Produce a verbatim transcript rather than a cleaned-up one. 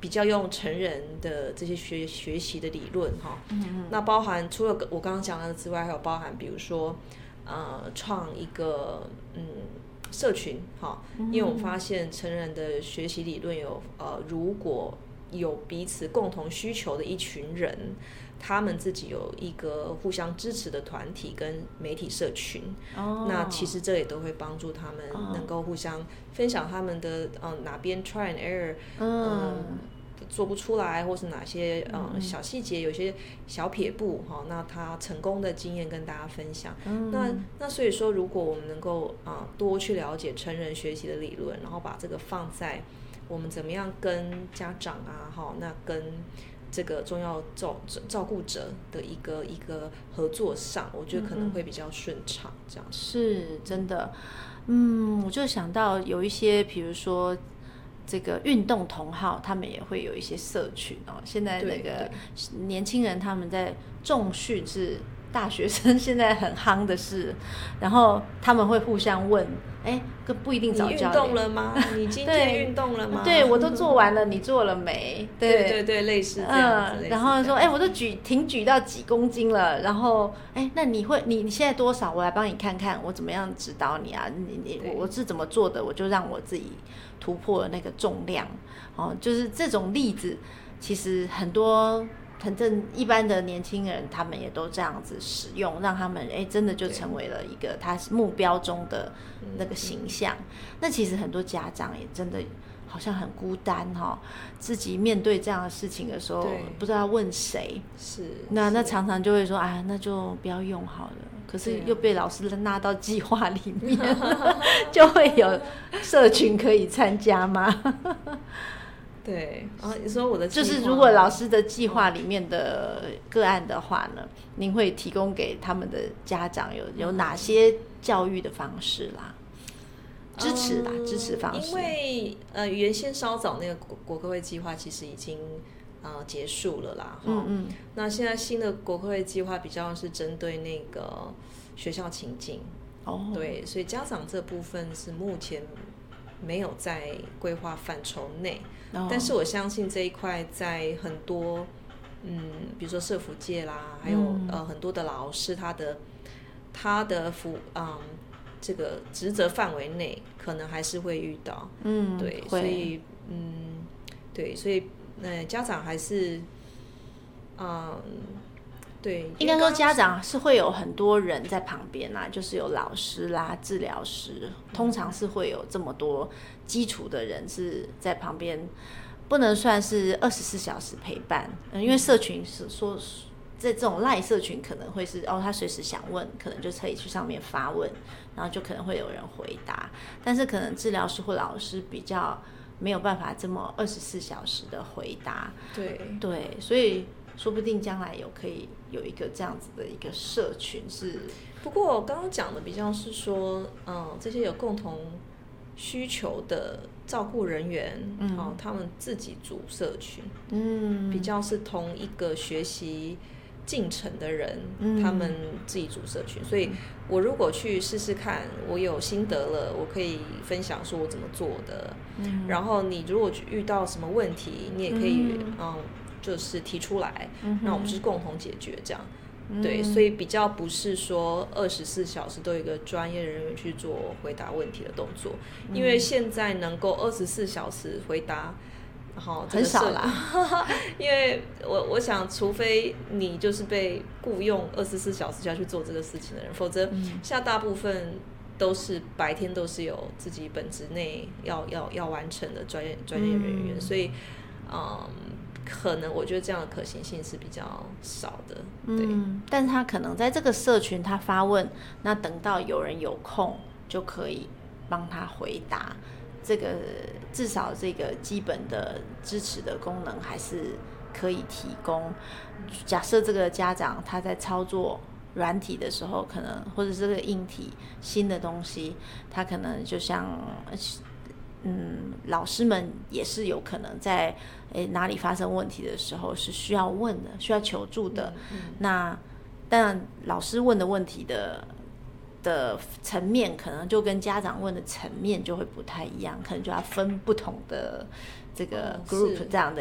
比较用成人的这些学学习的理论哈， 嗯那包含除了我刚刚讲的之外，还有包含比如说呃创一个嗯社群哈，因为我们发现成人的学习理论有呃如果有彼此共同需求的一群人，他们自己有一个互相支持的团体跟媒体社群，哦、那其实这也都会帮助他们能够互相分享他们的呃哪边 try and error， 嗯、呃，做不出来，或是哪些呃小细节，有些小撇步哈、哦，那他成功的经验跟大家分享。嗯、那那所以说，如果我们能够啊、呃、多去了解成人学习的理论，然后把这个放在我们怎么样跟家长啊，哈，那跟这个重要照照顾者的一个一个合作上，我觉得可能会比较顺畅，这样是真的。嗯，我就想到有一些，比如说这个运动同好，他们也会有一些社群哦。现在那个年轻人他们在重训是大学生现在很夯的事，然后他们会互相问。哎，不一定找教练。 你运动了吗？你今天运动了吗？ 对，我都做完了，你做了没？ 对对 对, 对，类似这样子。 嗯，然后说，哎，我都举挺举到几公斤了，然后，哎，那你会，你你现在多少？我来帮你看看，我怎么样指导你啊？你你我是怎么做的？我就让我自己突破那个重量。哦，就是这种例子，其实很多。很正一般的年轻人，他们也都这样子使用，让他们哎真的就成为了一个他目标中的那个形象。那其实很多家长也真的好像很孤单哈、哦，自己面对这样的事情的时候，不知道问谁。 是， 那那常常就会说，哎，那就不要用好了。可是又被老师拉到计划里面，就会有社群可以参加吗？ 对，然后你说我的就是如果老师的计划里面的个案的话呢，您会提供给他们的家长有有哪些教育的方式啦？支持啦，嗯、支持方式。 因为呃，原先稍早那个国国科会计划其实已经呃结束了啦，嗯嗯。那现在新的国科会计划比较是针对那个学校情境，哦，对，所以家长这部分是目前没有在规划范畴内。但是我相信这一块在很多，嗯，比如说社福界啦，还有、嗯、呃很多的老师，他的他的服嗯这个职责范围内，可能还是会遇到，嗯，对，所以嗯对，所以呃家长还是，嗯。对， 应该说家长是会有很多人在旁边啦，就是有老师啦、治疗师，通常是会有这么多基础的人是在旁边，不能算是二十四小时陪伴，嗯，因为社群是说，在这种赖社群可能会是哦，他随时想问，可能就可以去上面发问，然后就可能会有人回答，但是可能治疗师或老师比较没有办法这么二十四小时的回答， 对对，所以。说不定将来有可以有一个这样子的一个社群是， 不过我刚刚讲的比较是说，嗯，这些有共同需求的照顾人员，嗯，哦，他们自己组社群，嗯，比较是同一个学习进程的人，嗯，他们自己组社群，所以我如果去试试看，我有心得了，我可以分享说我怎么做的，嗯，然后你如果遇到什么问题，你也可以，嗯。嗯就是提出来，嗯、那我们是共同解决这样，嗯、对，所以比较不是说二十四小时都有一个专业人员去做回答问题的动作，嗯、因为现在能够二十四小时回答，然后很少啦， 因为我我想，除非你就是被雇用二十四小时就要去做这个事情的人，否则现在大部分都是白天都是有自己本职内要要要完成的专业专业人员，嗯、所以，嗯。可能我觉得这样的可行性是比较少的，对。 嗯，但是他可能在这个社群他发问，那等到有人有空就可以帮他回答，这个至少这个基本的支持的功能还是可以提供。假设这个家长他在操作软体的时候，可能或者这个硬体新的东西，他可能就像。嗯，老师们也是有可能在诶哪里发生问题的时候是需要问的，需要求助的。嗯嗯、那当然，老师问的问题的的层面，可能就跟家长问的层面就会不太一样，可能就要分不同的这个 group 这样的